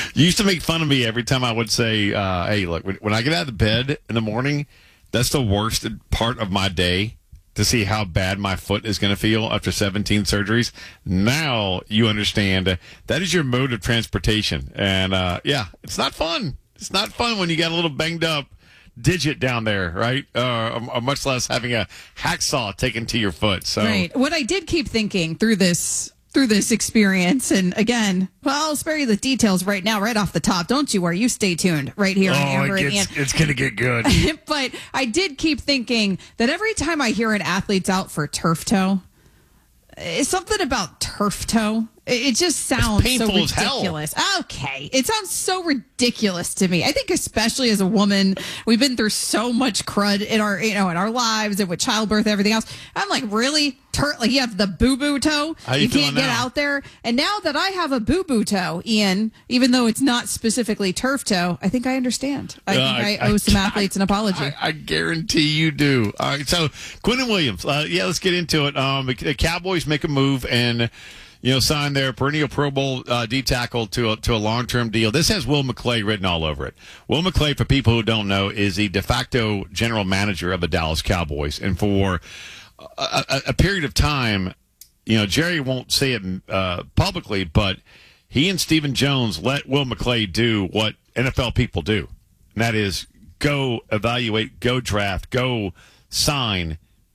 You used to make fun of me every time I would say, hey, look, when I get out of bed in the morning, that's the worst part of my day, to see how bad my foot is going to feel after 17 surgeries. Now you understand that is your mode of transportation. And, yeah, it's not fun. It's not fun when you got a little banged up digit down there, right? Or much less having a hacksaw taken to your foot. So, right. What I did keep thinking through this experience, and again, well, I'll spare you the details right now, right off the top. Don't you worry. You stay tuned right here. It's going to get good. But I did keep thinking that every time I hear an athlete's out for turf toe, it's something about turf toe. It just sounds so ridiculous. Okay. It sounds so ridiculous to me. I think especially as a woman, we've been through so much crud in our lives and with childbirth and everything else. I'm like, really? Like you have the boo-boo toe? You can't get out there? And now that I have a boo-boo toe, Ian, even though it's not specifically turf toe, I think I understand. I owe some athletes an apology. I guarantee you do. All right. So Quinnen Williams, let's get into it. The Cowboys make a move and sign their perennial Pro Bowl D tackle to a long-term deal. This has Will McClay written all over it. Will McClay, for people who don't know, is the de facto general manager of the Dallas Cowboys. And for a period of time, Jerry won't say it publicly, but he and Stephen Jones let Will McClay do what NFL people do. And that is go evaluate, go draft, go sign,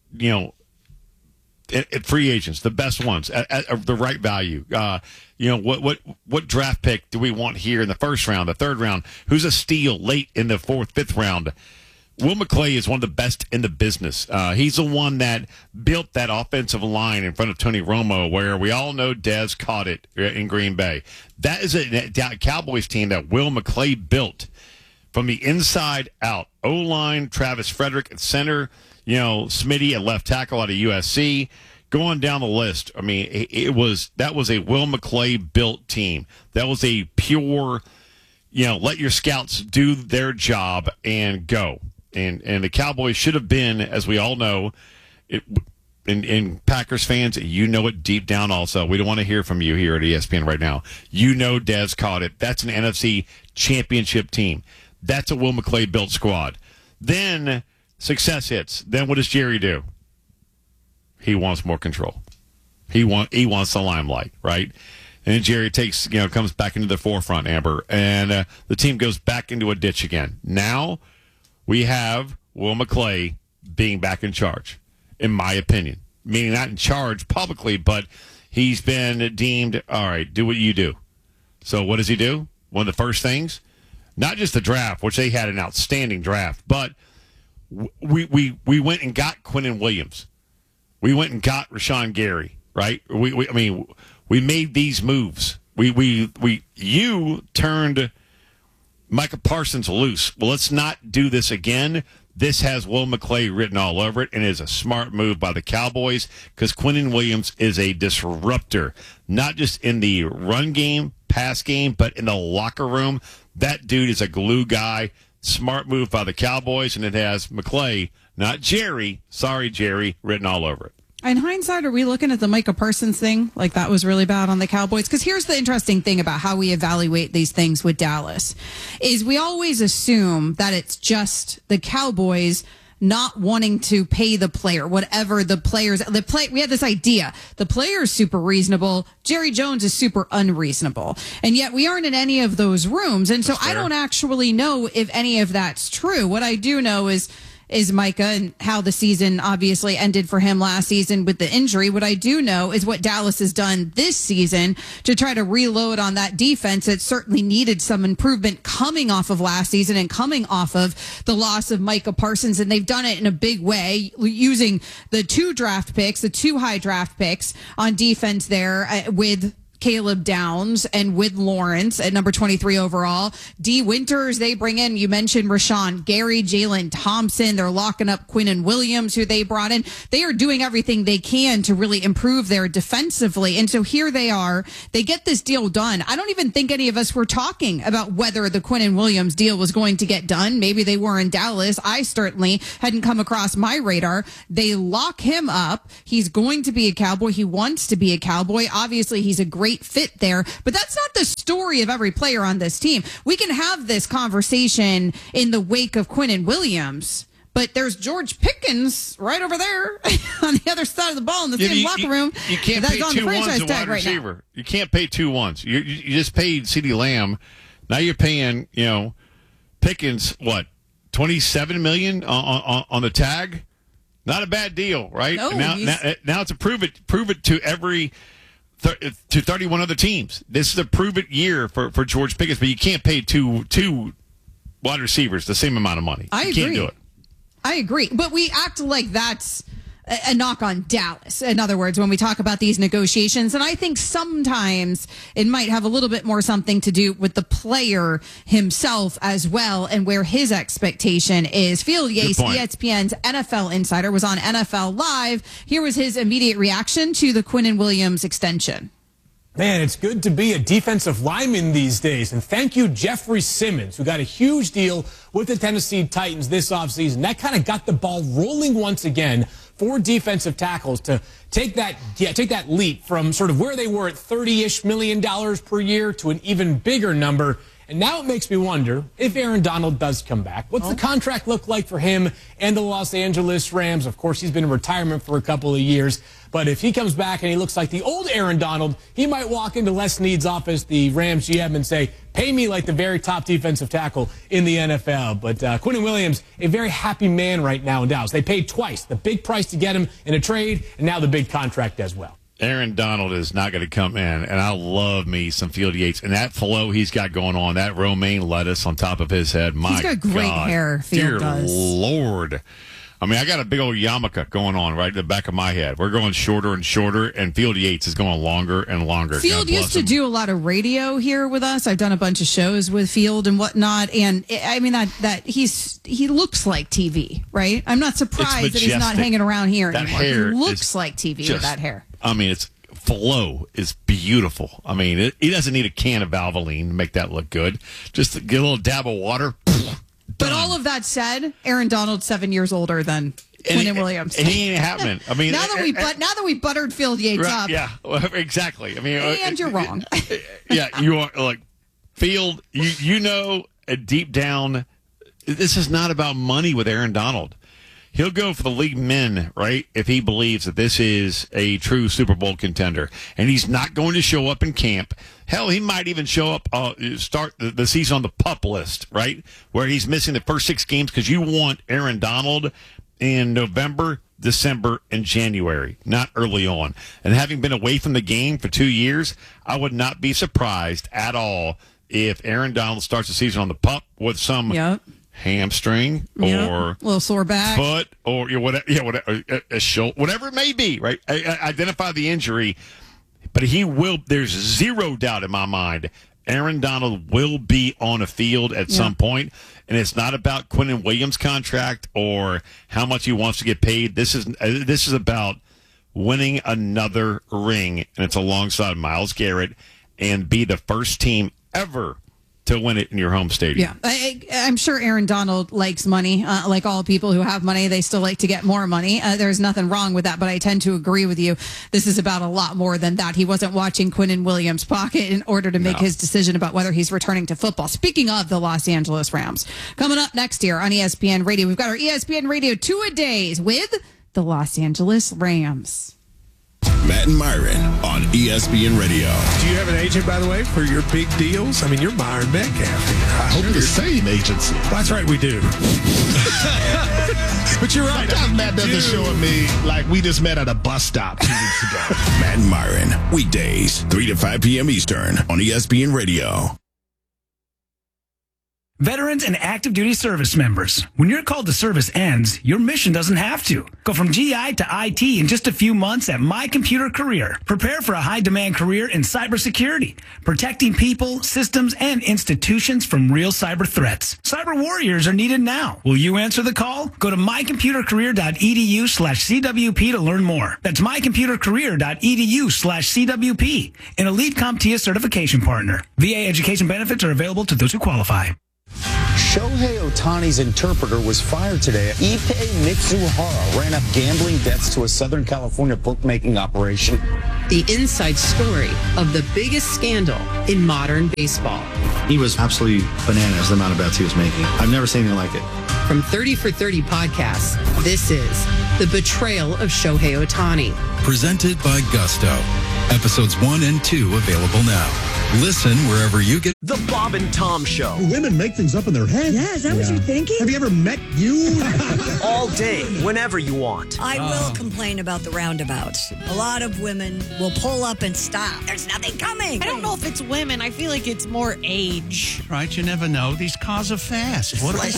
free agents, the best ones at the right value. What draft pick do we want here in the first round, the third round? Who's a steal late in the fourth, fifth round? Will McClay is one of the best in the business. He's the one that built that offensive line in front of Tony Romo, where we all know Dez caught it in Green Bay. That is a Cowboys team that Will McClay built from the inside out. O-line, Travis Frederick at center, Smitty at left tackle out of USC. Going down the list, I mean, that was a Will McClay built team. That was a pure, let your scouts do their job and go. And the Cowboys should have been, as we all know, and Packers fans, it deep down also. We don't want to hear from you here at ESPN right now. Dez caught it. That's an NFC championship team. That's a Will McClay built squad. Then success hits. Then what does Jerry do? He wants more control. He wants the limelight, right? And Jerry comes back into the forefront, Amber, and the team goes back into a ditch again. Now we have Will McClay being back in charge, in my opinion. Meaning not in charge publicly, but he's been deemed, all right, do what you do. So what does he do? One of the first things, not just the draft, which they had an outstanding draft, but we went and got Quinnen Williams. We went and got Rashawn Gary, right? We made these moves. You turned Micah Parsons loose. Well, let's not do this again. This has Will McClay written all over it, and it is a smart move by the Cowboys because Quinnen Williams is a disruptor, not just in the run game, pass game, but in the locker room. That dude is a glue guy. Smart move by the Cowboys, and it has McClay, not Jerry, sorry Jerry, written all over it. In hindsight, are we looking at the Micah Parsons thing like that was really bad on the Cowboys? Because here's the interesting thing about how we evaluate these things with Dallas is we always assume that it's just the Cowboys not wanting to pay the player, whatever the players, we had this idea. The player is super reasonable. Jerry Jones is super unreasonable. And yet we aren't in any of those rooms. And so I don't actually know if any of that's true. What I do know is Micah and how the season obviously ended for him last season with the injury. What I do know is what Dallas has done this season to try to reload on that defense that certainly needed some improvement coming off of last season and coming off of the loss of Micah Parsons. And they've done it in a big way using the two high draft picks on defense there with Caleb Downs and with Lawrence at number 23 overall. D. Winters, they bring in, you mentioned Rashawn Gary, Jalen Thompson. They're locking up Quinnen Williams, who they brought in. They are doing everything they can to really improve their defensively. And so here they are. They get this deal done. I don't even think any of us were talking about whether the Quinnen Williams deal was going to get done. Maybe they were in Dallas. I certainly hadn't come across my radar. They lock him up. He's going to be a Cowboy. He wants to be a Cowboy. Obviously, he's a great great fit there. But that's not the story of every player on this team. We can have this conversation in the wake of Quinnen Williams, but there's George Pickens right over there on the other side of the ball in the same locker room. You can't pay 2 ones a wide receiver. Now. You can't pay 2 ones. You just paid CeeDee Lamb. Now you're paying, Pickens, what, $27 million on the tag? Not a bad deal, right? No, now it's a prove it to every to 31 other teams. This is a prove it year for George Pickens, but you can't pay two wide receivers the same amount of money. I agree. Can't do it. I agree, but we act like that's a knock on Dallas. In other words, when we talk about these negotiations, and I think sometimes it might have a little bit more something to do with the player himself as well, and where his expectation is. Field Yates, ESPN's NFL insider, was on NFL Live. Here was his immediate reaction to the Quinnen Williams extension. Man, it's good to be a defensive lineman these days. And thank you, Jeffrey Simmons, who got a huge deal with the Tennessee Titans this offseason. That kind of got the ball rolling once again for defensive tackles to take that leap from sort of where they were at $30-ish million per year to an even bigger number. And now it makes me wonder if Aaron Donald does come back. What's the contract look like for him and the Los Angeles Rams? Of course, he's been in retirement for a couple of years. But if he comes back and he looks like the old Aaron Donald, he might walk into Les Snead's office, the Rams GM, and say, pay me like the very top defensive tackle in the NFL. But Quinnen Williams, a very happy man right now in Dallas. They paid twice, the big price to get him in a trade, and now the big contract as well. Aaron Donald is not going to come in, and I love me some Field Yates. And that flow he's got going on, that romaine lettuce on top of his head, my God. He's got great hair, Field does. Dear Lord. I mean, I got a big old yarmulke going on right in the back of my head. We're going shorter and shorter, and Field Yates is going longer and longer. Field used to do a lot of radio here with us. I've done a bunch of shows with Field and whatnot, and I mean that he looks like TV, right? I'm not surprised that he's not hanging around here anymore. He looks like TV with that hair. I mean, its flow is beautiful. I mean, he doesn't need a can of Valvoline to make that look good. Just get a little dab of water. But all of that said, Aaron Donald's 7 years older than Quinnen Williams. And he ain't happening. I mean, now that we buttered Field Yates up. Yeah, exactly. I mean, and you're wrong. Yeah, you are like Field. Deep down, this is not about money with Aaron Donald. He'll go for the league min, right, if he believes that this is a true Super Bowl contender. And he's not going to show up in camp. Hell, he might even show up, start the season on the PUP list, right, where he's missing the first 6 games because you want Aaron Donald in November, December, and January, not early on. And having been away from the game for 2 years, I would not be surprised at all if Aaron Donald starts the season on the PUP with some hamstring or little sore back, foot, or whatever, a shoulder, whatever it may be, right? Identify the injury, but he will. There's zero doubt in my mind, Aaron Donald will be on a field at some point, and it's not about Quinnen Williams' contract or how much he wants to get paid. This is about winning another ring, and it's alongside Myles Garrett, and be the first team ever to win it in your home stadium. Yeah, I'm sure Aaron Donald likes money. Like all people who have money, they still like to get more money. There's nothing wrong with that, but I tend to agree with you. This is about a lot more than that. He wasn't watching Quinnen Williams' pocket in order to make his decision about whether he's returning to football. Speaking of the Los Angeles Rams, coming up next year on ESPN Radio, we've got our ESPN Radio 2-a-days with the Los Angeles Rams. Matt and Myron on ESPN Radio. Do you have an agent, by the way, for your big deals? I mean, you're Myron Metcalf. I hope the same agency. That's right, we do. But you're right. Sometimes Matt doesn't show at me like we just met at a bus stop 2 weeks ago. Matt and Myron, weekdays, 3 to 5 p.m. Eastern on ESPN Radio. Veterans and active duty service members, when your call to service ends, your mission doesn't have to. Go from GI to IT in just a few months at My Computer Career. Prepare for a high-demand career in cybersecurity, protecting people, systems, and institutions from real cyber threats. Cyber warriors are needed now. Will you answer the call? Go to mycomputercareer.edu/CWP to learn more. That's mycomputercareer.edu/CWP, an elite CompTIA certification partner. VA education benefits are available to those who qualify. Shohei Ohtani's interpreter was fired today. Ippei Mitsuhara ran up gambling debts to a Southern California bookmaking operation. The inside story of the biggest scandal in modern baseball. He was absolutely bananas, the amount of bets he was making. I've never seen anything like it. From 30 for 30 podcasts, this is The Betrayal of Shohei Ohtani. Presented by Gusto. Episodes 1 and 2 available now. Listen wherever you get The Bob and Tom Show. Women make things up in their head. Yeah, is that what you're thinking? Have you ever met you? All day, whenever you want. I will complain about the roundabouts. A lot of women will pull up and stop. There's nothing coming. I don't know if it's women. I feel like it's more age. Right, you never know. These cars are fast. What they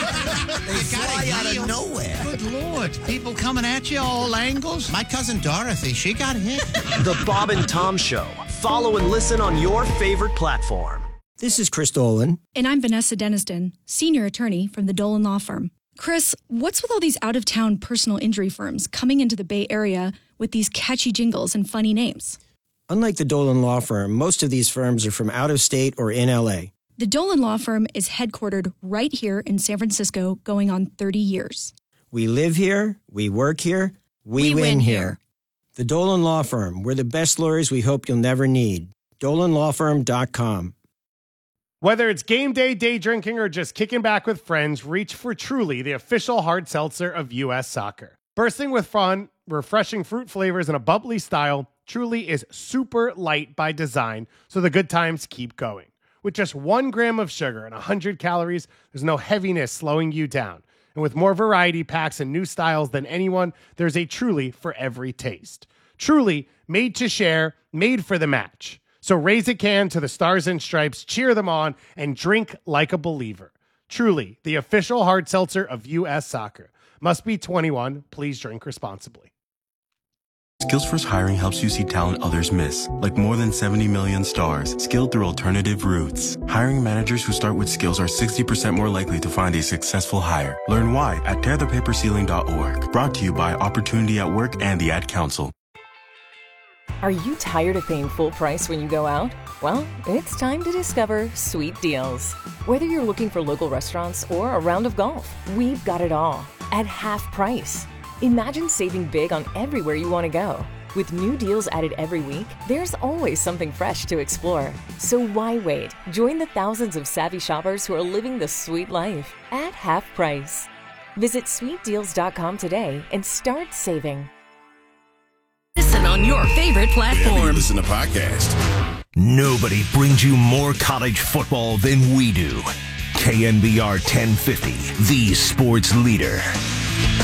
fly out of nowhere. Good Lord. People coming at you all angles. My cousin Dorothy, she got hit. The Bob and Tom Show. Follow and listen on your favorite platform. This is Chris Dolan. And I'm Vanessa Deniston, senior attorney from the Dolan Law Firm. Chris, what's with all these out-of-town personal injury firms coming into the Bay Area with these catchy jingles and funny names? Unlike the Dolan Law Firm, most of these firms are from out of state or in L.A. The Dolan Law Firm is headquartered right here in San Francisco, going on 30 years. We live here, we work here, we win here. The Dolan Law Firm. We're the best lawyers we hope you'll never need. DolanLawFirm.com. Whether it's game day, day drinking, or just kicking back with friends, reach for Truly, the official hard seltzer of U.S. Soccer. Bursting with fun, refreshing fruit flavors, and a bubbly style, Truly is super light by design, so the good times keep going. With just 1 gram of sugar and 100 calories, there's no heaviness slowing you down. And with more variety packs and new styles than anyone, there's a Truly for every taste. Truly, made to share, made for the match. So raise a can to the Stars and Stripes, cheer them on, and drink like a believer. Truly, the official hard seltzer of U.S. Soccer. Must be 21. Please drink responsibly. Skills First Hiring helps you see talent others miss, like more than 70 million stars, skilled through alternative routes. Hiring managers who start with skills are 60% more likely to find a successful hire. Learn why at tearthepaperceiling.org. Brought to you by Opportunity at Work and the Ad Council. Are you tired of paying full price when you go out? Well, it's time to discover Sweet Deals. Whether you're looking for local restaurants or a round of golf, we've got it all at half price. Imagine saving big on everywhere you want to go. With new deals added every week, there's always something fresh to explore. So why wait? Join the thousands of savvy shoppers who are living the sweet life at half price. Visit sweetdeals.com today and start saving. Listen on your favorite platform. Listen to podcast. Nobody brings you more college football than we do. KNBR 1050, the sports leader.